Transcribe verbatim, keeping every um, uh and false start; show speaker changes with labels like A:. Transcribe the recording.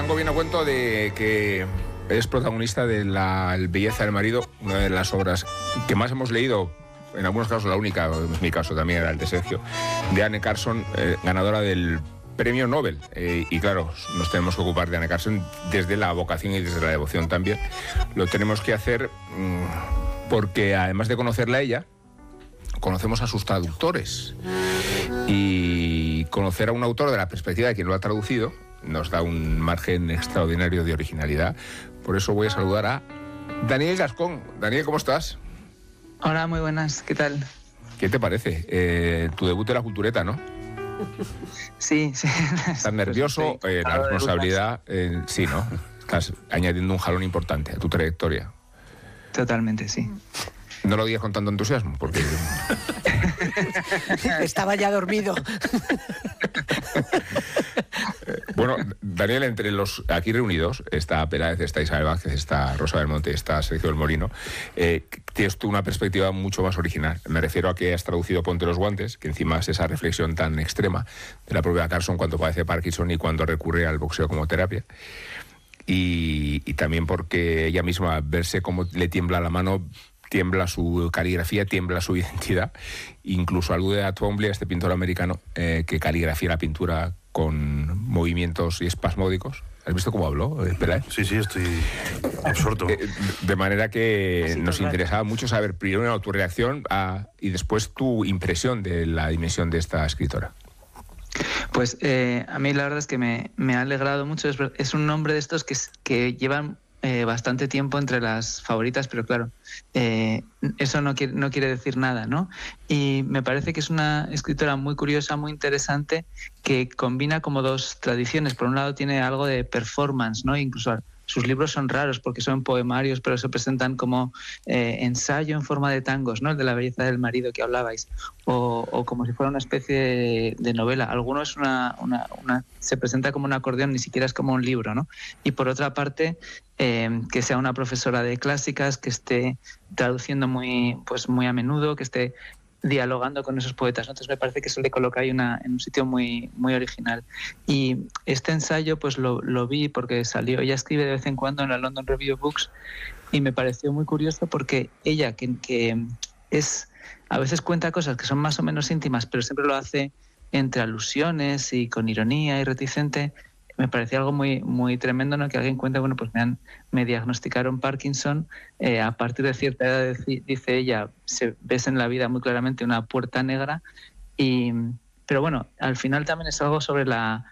A: Tango viene a cuento de que es protagonista de La belleza del marido, una de las obras que más hemos leído, en algunos casos la única, en mi caso también era el de Sergio, de Anne Carson, eh, ganadora del Premio Nobel. Eh, y claro, nos tenemos que ocupar de Anne Carson desde la vocación y desde la devoción también. Lo tenemos que hacer mmm, porque además de conocerla a ella, conocemos a sus traductores. Y conocer a un autor de la perspectiva de quien lo ha traducido nos da un margen extraordinario de originalidad. Por eso voy a saludar a Daniel Gascón. Daniel, ¿cómo estás?
B: Hola, muy buenas, ¿qué tal?
A: ¿Qué te parece? Eh, tu debut en la cultureta, ¿no?
B: Sí, sí.
A: ¿Estás nervioso?
B: Pues sí,
A: eh, la responsabilidad, eh, sí, ¿no? Estás añadiendo un jalón importante a tu trayectoria.
B: Totalmente, sí.
A: No lo digas con tanto entusiasmo, porque...
C: Estaba ya dormido.
A: Bueno, Daniel, entre los aquí reunidos, está Peláez, está Isabel Vázquez, está Rosa del Monte, está Sergio del Molino. Eh, tienes tú una perspectiva mucho más original. Me refiero a que has traducido Ponte los guantes, que encima es esa reflexión tan extrema de la propia Carson cuando padece Parkinson y cuando recurre al boxeo como terapia. Y, y también porque ella misma, verse cómo le tiembla la mano, tiembla su caligrafía, tiembla su identidad. Incluso alude a Twombly, a este pintor americano, eh, que caligrafía la pintura con movimientos y espasmódicos. ¿Has visto cómo habló, eh, Peláez?
D: Sí, sí, estoy absorto.
A: Eh, de manera que
C: Así
A: nos
C: claro.
A: interesaba mucho saber primero tu reacción a, y después tu impresión de la dimensión de esta escritora.
B: Pues eh, a mí la verdad es que me, me ha alegrado mucho. Es, es un nombre de estos que, que llevan eh, bastante tiempo entre las favoritas, pero claro, eh, eso no quiere, no quiere decir nada, ¿no? Y me parece que es una escritora muy curiosa, muy interesante, que combina como dos tradiciones. Por un lado tiene algo de performance, ¿no? Incluso sus libros son raros porque son poemarios, pero se presentan como eh, ensayo en forma de tangos, ¿no? El de La belleza del marido que hablabais, o, o como si fuera una especie de, de novela. Alguno es una, una, una, se presenta como un acordeón, ni siquiera es como un libro, ¿no? Y por otra parte, eh, que sea una profesora de clásicas, que esté traduciendo muy, pues muy a menudo, que esté dialogando con esos poetas, ¿no? Entonces me parece que eso le coloca ahí una, en un sitio muy, muy original. Y este ensayo pues lo, lo vi porque salió, ella escribe de vez en cuando en la London Review of Books y me pareció muy curioso porque ella, que, que es, a veces cuenta cosas que son más o menos íntimas, pero siempre lo hace entre alusiones y con ironía y reticente. Me parecía algo muy, muy tremendo, ¿no? Que alguien cuenta, bueno, pues me, han, me diagnosticaron Parkinson, eh, a partir de cierta edad, dice ella, se ves en la vida muy claramente una puerta negra, y, pero bueno, al final también es algo sobre la,